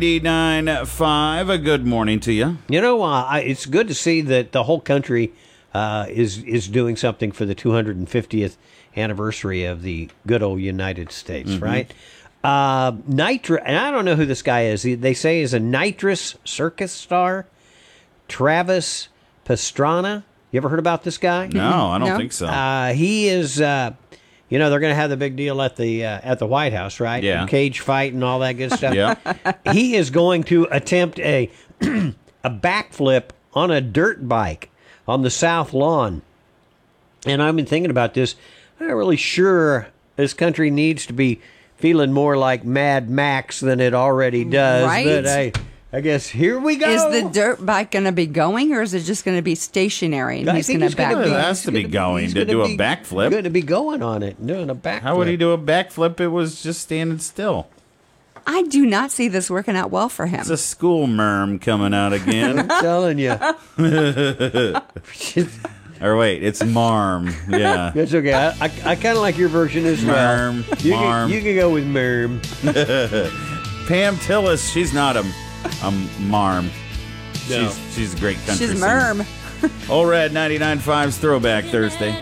99.5, a good morning to you. You know, it's good to see that the whole country is doing something for the 250th anniversary of the good old United States, right? Nitra, and I don't know who this guy is. They say he's a nitrous circus star, Travis Pastrana. You ever heard about this guy? No, I don't No. think so. He is, they're going to have the big deal at the White House, right? Yeah. Cage fight and all that good stuff. Yeah. He is going to attempt a backflip on a dirt bike on the South Lawn. And I've been thinking about this. I'm not really sure this country needs to be feeling more like Mad Max than it already does. Right. But I guess here we go. Is the dirt bike going to be going, or is it just going to be stationary and I he's think going he's to back? gonna It be- has he's to be gonna going he's to gonna do a be backflip. Going to be going on it, doing a backflip. How would he do a backflip? It was just standing still. I do not see this working out well for him. It's a school merm coming out again. I'm telling you. Or wait, it's marm. Yeah. That's okay. I kind of like your version as well. Marm. You Marm. can go with Merm. Pam Tillis, she's not a marm. No. She's a great country She's singer. Merm. Old Red 99.5's Throwback Thursday.